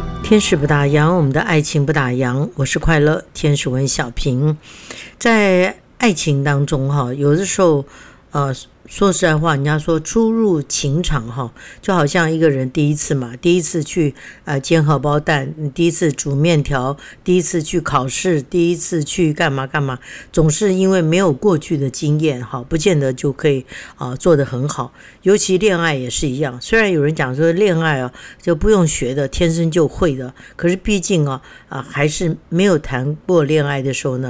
天使不打烊，我们的爱情不打烊。我是快乐天使文小平。在爱情当中有的时候说实在话，人家说初入情场就好像一个人第一次嘛，第一次去煎荷包蛋，第一次煮面条，第一次去考试，第一次去干嘛干嘛，总是因为没有过去的经验不见得就可以做得很好。尤其恋爱也是一样，虽然有人讲说恋爱就不用学的，天生就会的，可是毕竟还是没有谈过恋爱的时候呢，